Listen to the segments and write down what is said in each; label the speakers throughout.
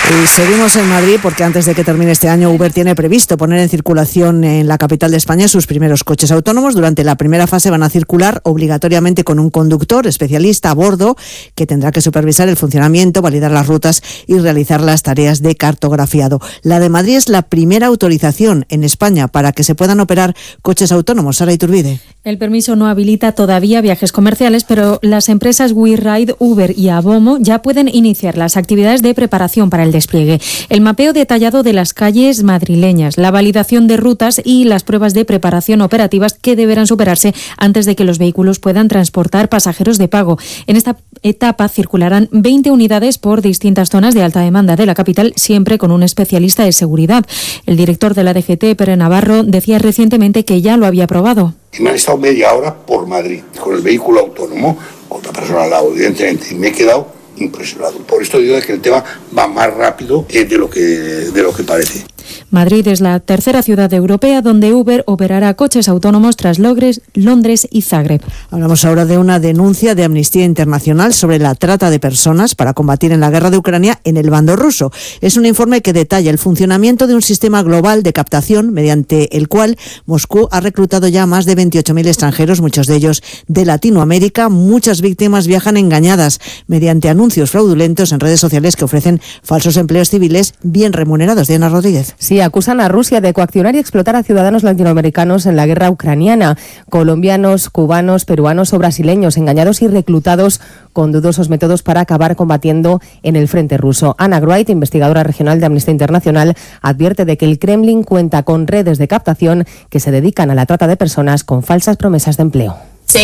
Speaker 1: Y seguimos en Madrid porque antes de que termine este año Uber tiene previsto poner en circulación en la capital de España sus primeros coches autónomos. Durante la primera fase van a circular obligatoriamente con un conductor especialista a bordo que tendrá que supervisar el funcionamiento, validar las rutas y realizar las tareas de cartografiado. La de Madrid es la primera autorización en España para que se puedan operar coches autónomos. Sara Iturbide.
Speaker 2: El permiso no habilita todavía viajes comerciales, pero las empresas WeRide, Uber y Abomo ya pueden iniciar las actividades de preparación para el despliegue. El mapeo detallado de las calles madrileñas, la validación de rutas y las pruebas de preparación operativas que deberán superarse antes de que los vehículos puedan transportar pasajeros de pago. En esta etapa circularán 20 unidades por distintas zonas de alta demanda de la capital, siempre con un especialista de seguridad. El director de la DGT, Pere Navarro, decía recientemente que ya lo había probado.
Speaker 3: Me han estado media hora por Madrid con el vehículo autónomo, otra persona al lado, evidentemente, y me he quedado impresionado. Por esto digo que el tema va más rápido de lo que parece.
Speaker 2: Madrid es la tercera ciudad europea donde Uber operará coches autónomos tras Londres y Zagreb.
Speaker 1: Hablamos ahora de una denuncia de Amnistía Internacional sobre la trata de personas para combatir en la guerra de Ucrania en el bando ruso. Es un informe que detalla el funcionamiento de un sistema global de captación mediante el cual Moscú ha reclutado ya más de 28.000 extranjeros, muchos de ellos de Latinoamérica. Muchas víctimas viajan engañadas mediante anuncios fraudulentos en redes sociales que ofrecen falsos empleos civiles bien remunerados. Diana Rodríguez.
Speaker 4: Sí, acusan a Rusia de coaccionar y explotar a ciudadanos latinoamericanos en la guerra ucraniana. Colombianos, cubanos, peruanos o brasileños engañados y reclutados con dudosos métodos para acabar combatiendo en el frente ruso. Ana Gruait, investigadora regional de Amnistía Internacional, advierte de que el Kremlin cuenta con redes de captación que se dedican a la trata de personas con falsas promesas de empleo.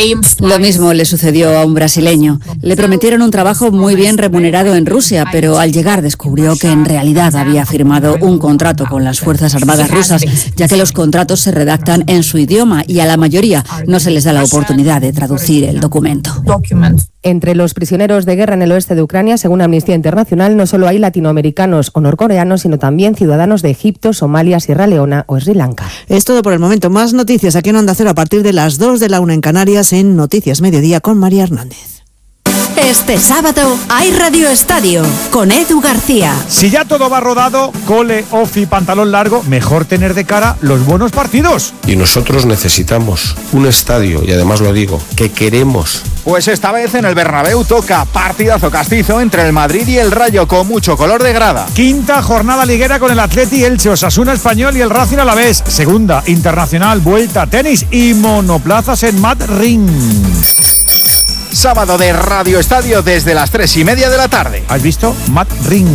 Speaker 5: Lo mismo le sucedió a un brasileño. Le prometieron un trabajo muy bien remunerado en Rusia, pero al llegar descubrió que en realidad había firmado un contrato con las Fuerzas Armadas rusas, ya que los contratos se redactan en su idioma y a la mayoría no se les da la oportunidad de traducir el documento.
Speaker 4: Entre los prisioneros de guerra en el oeste de Ucrania, según Amnistía Internacional, no solo hay latinoamericanos o norcoreanos, sino también ciudadanos de Egipto, Somalia, Sierra Leona o Sri Lanka.
Speaker 1: Es todo por el momento. Más noticias aquí en Onda Cero a partir de las 2 de la 1 en Canarias en Noticias Mediodía con María Hernández.
Speaker 6: Este sábado hay Radio Estadio con Edu García.
Speaker 7: Si ya todo va rodado, cole, ofi, pantalón largo, mejor tener de cara los buenos partidos.
Speaker 8: Y nosotros necesitamos un estadio, y además lo digo, que queremos.
Speaker 9: Pues esta vez en el Bernabéu toca partidazo castizo entre el Madrid y el Rayo con mucho color de grada.
Speaker 7: Quinta jornada liguera con el Atleti, Elche, Osasuna Español y el Racing Alavés. Segunda, internacional, vuelta, tenis y monoplazas en Madrid.
Speaker 9: Sábado de Radio Estadio desde las 3:30 de la tarde.
Speaker 7: ¿Has visto? Madrid.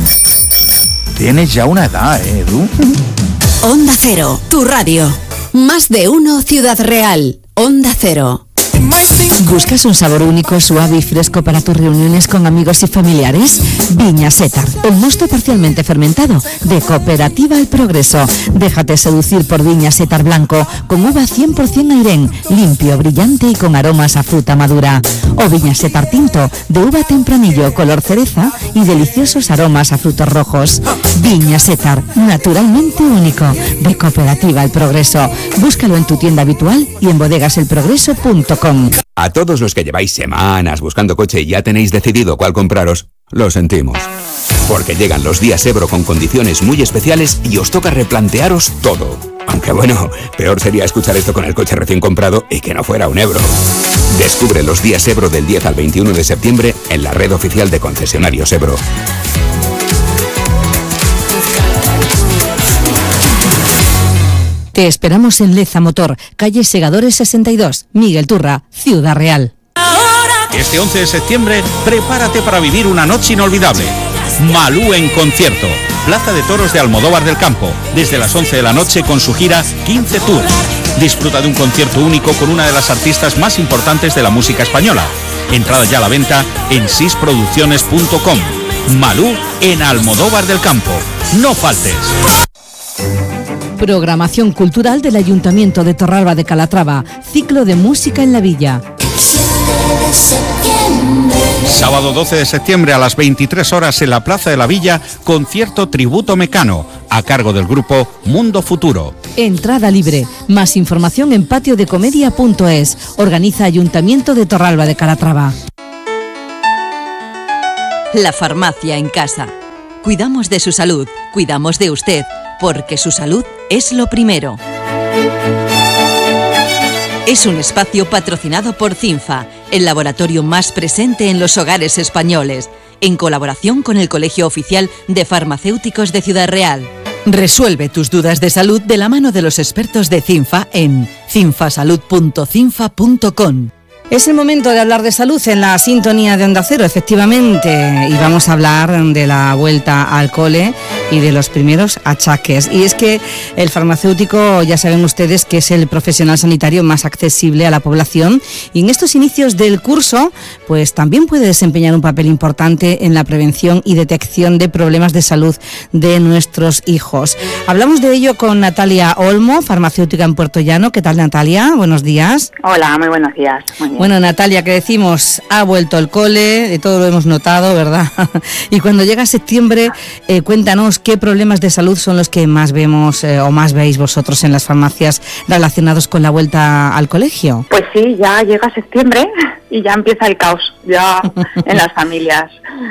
Speaker 9: Tienes ya una edad, Edu.
Speaker 6: Onda Cero, tu radio. Más de uno Ciudad Real. Onda Cero. ¿Buscas un sabor único, suave y fresco para tus reuniones con amigos y familiares? Viña Setar, el mosto parcialmente fermentado de Cooperativa El Progreso. Déjate seducir por Viña Setar blanco, con uva 100% Airén, limpio, brillante y con aromas a fruta madura. O Viña Setar tinto, de uva tempranillo, color cereza y deliciosos aromas a frutos rojos. Viña Setar, naturalmente único, de Cooperativa El Progreso. Búscalo en tu tienda habitual y en bodegaselprogreso.com.
Speaker 10: A todos los que lleváis semanas buscando coche y ya tenéis decidido cuál compraros, lo sentimos. Porque llegan los días Ebro con condiciones muy especiales y os toca replantearos todo. Aunque bueno, peor sería escuchar esto con el coche recién comprado y que no fuera un Ebro. Descubre los días Ebro del 10 al 21 de septiembre en la red oficial de concesionarios Ebro.
Speaker 6: Te esperamos en Leza Motor, calle Segadores 62, Miguel Turra, Ciudad Real.
Speaker 11: Este 11 de septiembre, prepárate para vivir una noche inolvidable. Malú en concierto. Plaza de Toros de Almodóvar del Campo, desde las 11 de la noche con su gira 15 Tours. Disfruta de un concierto único con una de las artistas más importantes de la música española. Entrada ya a la venta en sisproducciones.com. Malú en Almodóvar del Campo. No faltes.
Speaker 6: Programación cultural del Ayuntamiento de Torralba de Calatrava. Ciclo de música en la villa.
Speaker 11: Sábado 12 de septiembre a las 23 horas en la Plaza de la Villa, concierto tributo Mecano, a cargo del grupo Mundo Futuro.
Speaker 6: Entrada libre. Más información en patiodecomedia.es. Organiza Ayuntamiento de Torralba de Calatrava.
Speaker 12: La farmacia en casa. Cuidamos de su salud, cuidamos de usted, porque su salud es lo primero. Es un espacio patrocinado por CINFA, el laboratorio más presente en los hogares españoles, en colaboración con el Colegio Oficial de Farmacéuticos de Ciudad Real. Resuelve tus dudas de salud de la mano de los expertos de CINFA en cinfasalud.cinfa.com.
Speaker 13: Es el momento de hablar de salud en la sintonía de Onda Cero, efectivamente, y vamos a hablar de la vuelta al cole y de los primeros achaques. Y es que el farmacéutico, ya saben ustedes que es el profesional sanitario más accesible a la población, y en estos inicios del curso, pues también puede desempeñar un papel importante en la prevención y detección de problemas de salud de nuestros hijos. Hablamos de ello con Natalia Olmo, farmacéutica en Puerto Llano. ¿Qué tal, Natalia? Buenos días.
Speaker 14: Hola, muy buenos días. Muy bien.
Speaker 13: Bueno, Natalia, que decimos, ha vuelto el cole, de todo lo hemos notado, ¿verdad? Y cuando llega septiembre, cuéntanos qué problemas de salud son los que más vemos o más veis vosotros en las farmacias relacionados con la vuelta al colegio.
Speaker 14: Pues sí, ya llega septiembre y ya empieza el caos, ya en las familias.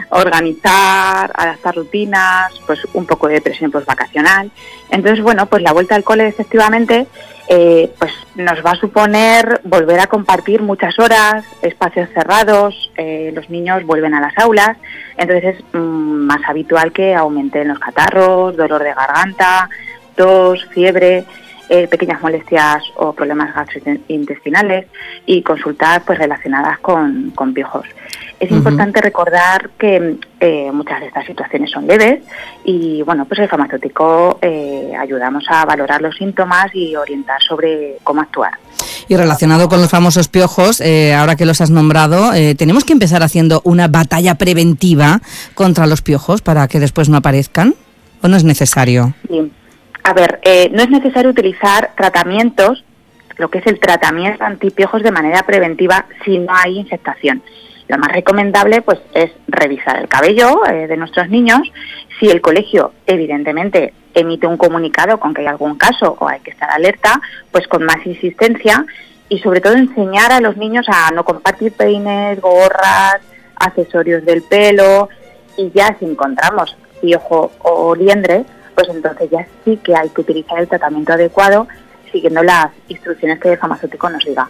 Speaker 14: Organizar, adaptar rutinas, pues un poco de presión postvacacional. Entonces, bueno, pues la vuelta al cole efectivamente pues nos va a suponer volver a compartir muchas horas, espacios cerrados, los niños vuelven a las aulas, entonces es más habitual que aumenten los catarros, dolor de garganta, tos, fiebre, pequeñas molestias o problemas gastrointestinales y consultas pues relacionadas con piojos. Es importante recordar que muchas de estas situaciones son leves y bueno, pues el farmacéutico ayudamos a valorar los síntomas y orientar sobre cómo actuar.
Speaker 13: Y relacionado con los famosos piojos, ahora que los has nombrado, ¿tenemos que empezar haciendo una batalla preventiva contra los piojos para que después no aparezcan? ¿O no es necesario?
Speaker 14: Sí. A ver, no es necesario utilizar tratamientos, lo que es el tratamiento antipiojos de manera preventiva si no hay infectación. Lo más recomendable pues es revisar el cabello de nuestros niños. Si el colegio evidentemente emite un comunicado con que hay algún caso o hay que estar alerta, pues con más insistencia y sobre todo enseñar a los niños a no compartir peines, gorras, accesorios del pelo, y ya si encontramos piojo o liendre, pues entonces ya sí que hay que utilizar el tratamiento adecuado siguiendo las instrucciones que el farmacéutico nos diga.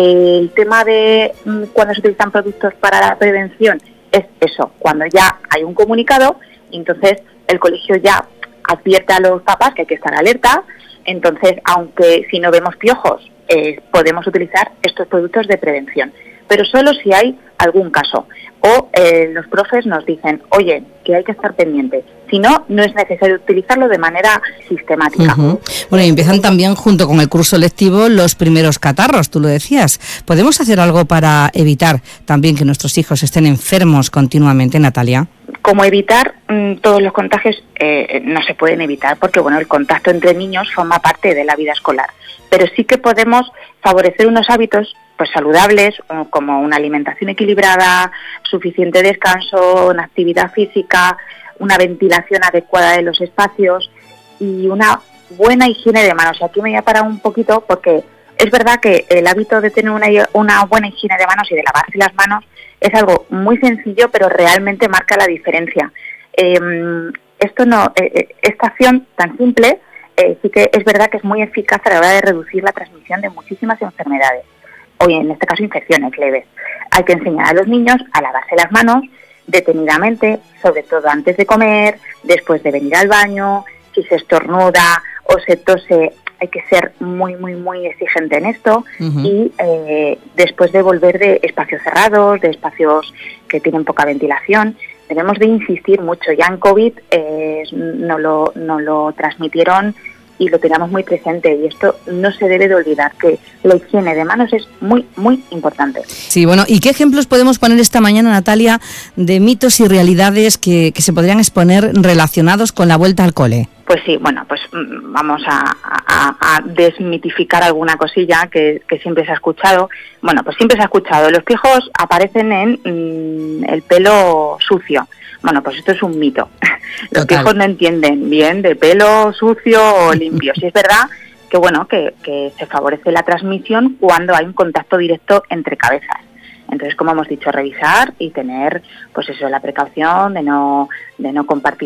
Speaker 14: El tema de cuando se utilizan productos para la prevención es eso, cuando ya hay un comunicado, entonces el colegio ya advierte a los papás que hay que estar alerta, entonces aunque si no vemos piojos podemos utilizar estos productos de prevención, pero solo si hay algún caso o los profes nos dicen, oye, que hay que estar pendiente. Si no, no es necesario utilizarlo de manera sistemática.
Speaker 13: Bueno, y empiezan también junto con el curso lectivo los primeros catarros, tú lo decías. ¿Podemos hacer algo para evitar también que nuestros hijos estén enfermos continuamente, Natalia?
Speaker 14: Como evitar todos los contagios no se pueden evitar porque bueno, el contacto entre niños forma parte de la vida escolar, pero sí que podemos favorecer unos hábitos pues saludables como una alimentación equilibrada, suficiente descanso, una actividad física, una ventilación adecuada de los espacios y una buena higiene de manos. Y aquí me voy a parar un poquito porque es verdad que el hábito de tener una buena higiene de manos y de lavarse las manos es algo muy sencillo, pero realmente marca la diferencia. Esta acción tan simple sí que es verdad que es muy eficaz a la hora de reducir la transmisión de muchísimas enfermedades, o en este caso infecciones leves. Hay que enseñar a los niños a lavarse las manos detenidamente, sobre todo antes de comer, después de venir al baño, si se estornuda o se tose, hay que ser muy exigente en esto y después de volver de espacios cerrados, de espacios que tienen poca ventilación, debemos de insistir mucho. Ya en COVID no lo transmitieron y lo tenemos muy presente y esto no se debe de olvidar, que la higiene de manos es muy importante.
Speaker 13: Sí, bueno, ¿y qué ejemplos podemos poner esta mañana, Natalia, de mitos y realidades que se podrían exponer relacionados con la vuelta al cole?
Speaker 14: Pues sí, bueno, pues vamos a desmitificar alguna cosilla que siempre se ha escuchado. Bueno, pues siempre se ha escuchado, los piojos aparecen en el pelo sucio. Bueno, pues esto es un mito. Los piojos no entienden bien de pelo sucio o limpio. Sí es verdad que bueno, que se favorece la transmisión cuando hay un contacto directo entre cabezas. Entonces, como hemos dicho, revisar y tener, pues eso, la precaución de no compartir